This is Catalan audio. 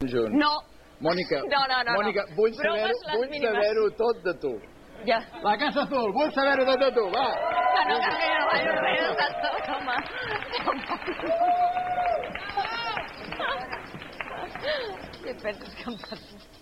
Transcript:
junts. No. Mònica, No. Mònica, vull saber-ho tot de tu. Ja. La Casa Azul, vull saber-ho tot de tu, va. Que no ballo res, home. Què penses que em passa?